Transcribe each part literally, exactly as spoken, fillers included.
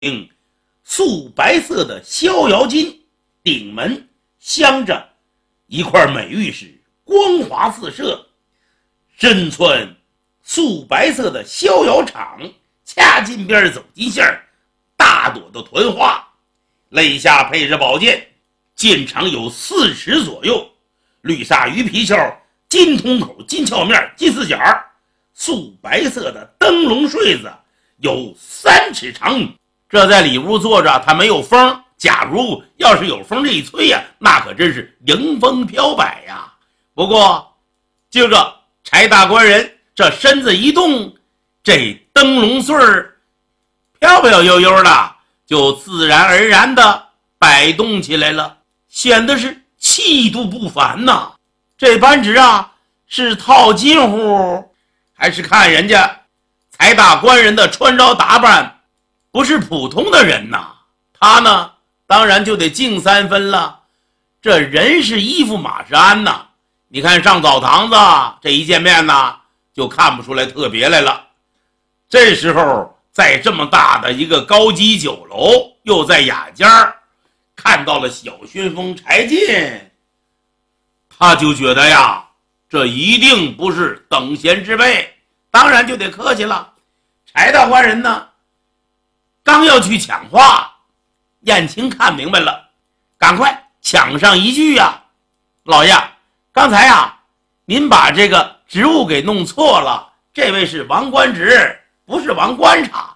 素白色的逍遥巾，顶门镶着一块美玉石，光华四射。身穿素白色的逍遥氅，掐金边走金线，大朵的团花，肋下配着宝剑，剑长有四尺左右，绿鲨鱼皮鞘，金筒口，金鞘面，金四角，素白色的灯笼穗子有三尺长。这在里屋坐着，他没有风，假如要是有风这一吹呀，那可真是迎风飘摆呀。不过就这柴大官人这身子一动，这灯笼穗儿飘飘悠悠的就自然而然的摆动起来了，显得是气度不凡呐。这扳指啊，是套近乎，还是看人家柴大官人的穿着打扮不是普通的人呐？他呢当然就得敬三分了。这人是衣服马是鞍呐，你看上澡堂子这一见面呢，就看不出来特别来了。这时候在这么大的一个高级酒楼，又在雅间，看到了小旋风柴进，他就觉得呀，这一定不是等闲之辈，当然就得客气了。柴大官人呢刚要去抢话，燕青看明白了，赶快抢上一句呀，老爷，刚才啊您把这个职务给弄错了，这位是王官职，不是王观察。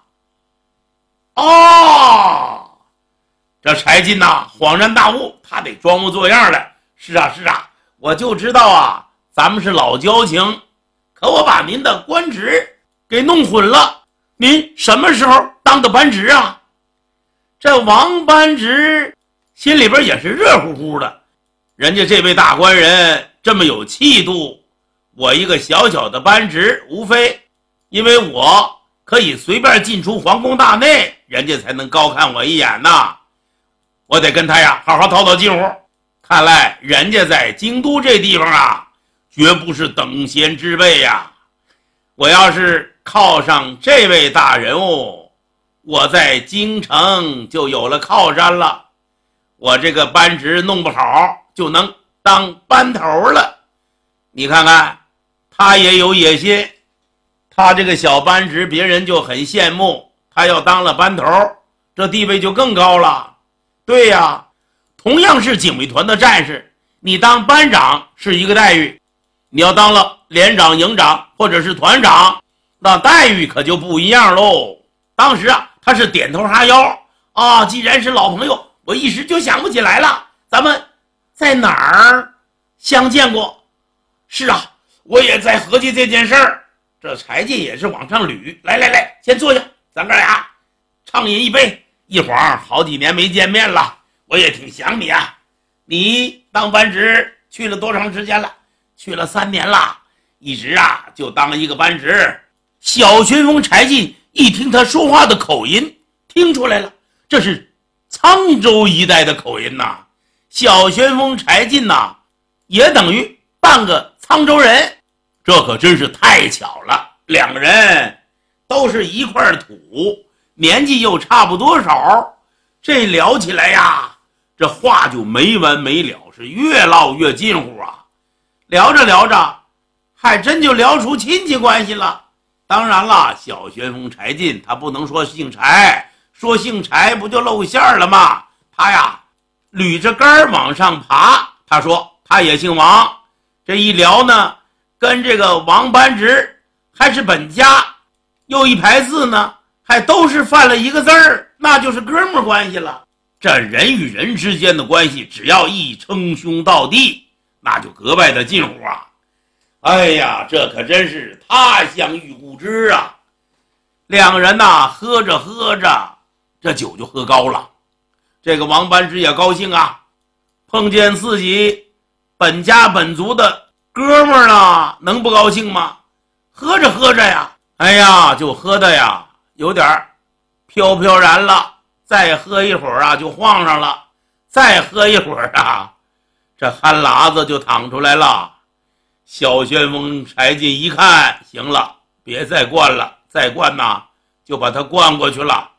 哦，这柴进呐恍然大悟，他得装模作样的，是啊是啊，我就知道啊咱们是老交情，可我把您的官职给弄混了。您什么时候当的班职啊？这王班职心里边也是热乎乎的，人家这位大官人这么有气度，我一个小小的班职，无非因为我可以随便进出皇宫大内，人家才能高看我一眼呐。我得跟他呀好好套套近乎。看来人家在京都这地方啊，绝不是等闲之辈呀。我要是靠上这位大人物，我在京城就有了靠山了，我这个班职弄不好就能当班头了。你看看他也有野心，他这个小班职别人就很羡慕，他要当了班头，这地位就更高了。对呀，同样是警卫团的战士，你当班长是一个待遇，你要当了连长、营长或者是团长，那待遇可就不一样喽。当时啊他是点头哈腰啊，既然是老朋友，我一时就想不起来了，咱们在哪儿相见过？是啊，我也在合计这件事儿。这柴进也是往上捋，来来来，先坐下，咱哥俩畅饮一杯。一晃好几年没见面了，我也挺想你啊。你当班职去了多长时间了？去了三年了，一直啊就当一个班职。小旋风柴进一听他说话的口音，听出来了，这是沧州一带的口音呐。小旋风柴进呐，也等于半个沧州人，这可真是太巧了。两个人都是一块土，年纪又差不多少，这聊起来呀，这话就没完没了，是越唠越近乎啊。聊着聊着，还真就聊出亲戚关系了。当然了，小旋风柴进他不能说姓柴，说姓柴不就露馅了吗？他呀捋着杆往上爬，他说他也姓王。这一聊呢，跟这个王班职还是本家，又一排字呢还都是犯了一个字儿，那就是哥们儿关系了。这人与人之间的关系，只要一称兄道弟，那就格外的近乎啊。哎呀，这可真是他乡遇故知啊。两个人呐喝着喝着，这酒就喝高了。这个王班之也高兴啊，碰见自己本家本族的哥们儿了，能不高兴吗？喝着喝着呀，哎呀就喝的呀有点飘飘然了，再喝一会儿啊就晃上了，再喝一会儿啊这憨喇子就淌出来了。小旋风柴进一看，行了，别再灌了，再灌呐就把他灌过去了。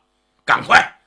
赶快